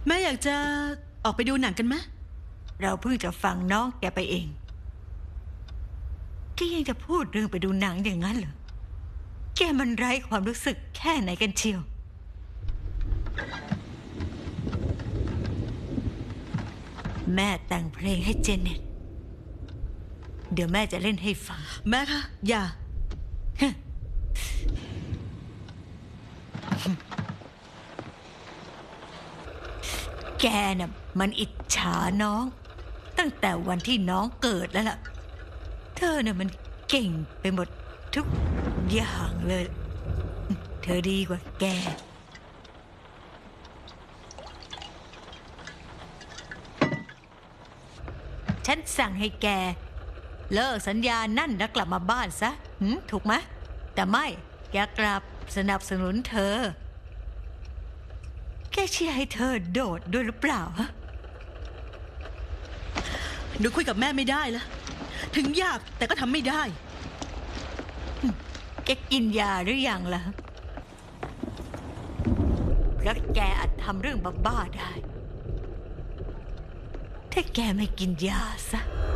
แม่อยากจะออกไปดูหนังกันไหมเราเพิ่งจะฟังน้องแกไปเองแกยังจะพูดเรื่องไปดูหนังอย่างนั้นเหรอแกมันไร้ความรู้สึกแค่ไหนกันเชียวแม่แต่งเพลงให้เจเน็ตเดี๋ยวแม่จะเล่นให้ฟังแม่คะอย่าแกน่ะมันอิจฉาน้องตั้งแต่วันที่น้องเกิดแล้วล่ะเธอน่ะมันเก่งไปหมดทุกอย่างเลยเธอดีกว่าแกฉันสั่งให้แกเลิกสัญญานั่นแล้วกลับมาบ้านซะถูกไหมแต่ไม่แกกลับสนับสนุนเธอแกเชียร์ให้เธอโดดด้วยหรือเปล่าฮะหนูคุยกับแม่ไม่ได้แล้วถึงอยากแต่ก็ทำไม่ได้แกกินยาหรือยังล่ะแล้วแกอาจทำเรื่องบ้าๆได้ถ้าแกไม่กินยาซะ